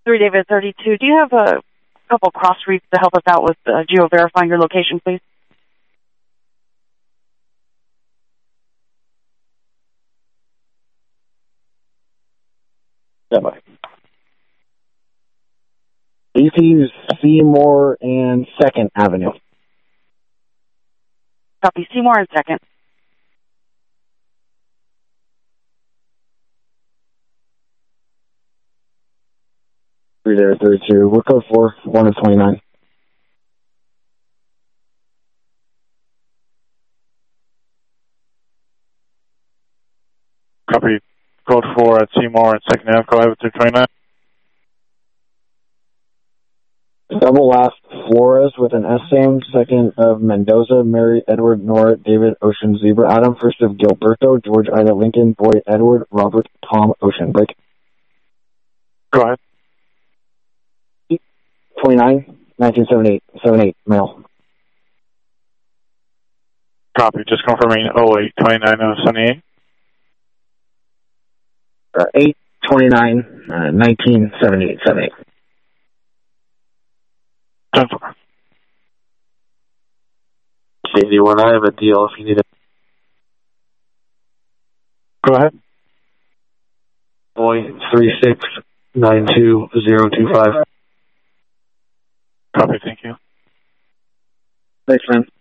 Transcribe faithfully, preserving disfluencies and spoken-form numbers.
three David thirty-two. Do you have a couple cross reads to help us out with uh, geo-verifying your location, please? Yeah, bye. A C's Seymour and Second Avenue. Copy. Seymour and Second. three there, thirty-two. We're code four, one of twenty-nine. Copy. Code four at Seymour and Second Avenue. Go ahead with two twenty-nine. Double last Flores with an S M, second of Mendoza, Mary, Edward, Nora, David, Ocean, Zebra, Adam, first of Gilberto, George, Ida, Lincoln, Boy, Edward, Robert, Tom, Ocean. Break. Go ahead. twenty-nine, nineteen seventy-eight, seventy-eight, male. Copy. Just confirming oh eight twenty-nine oh seventy-eight. Uh, eight, twenty-nine, uh, nineteen seventy-eight, seventy-eight. ten four. eighty-one, I have a deal if you need it. Go ahead. Boy, three six nine two zero two five. Copy, thank you. Thanks, man.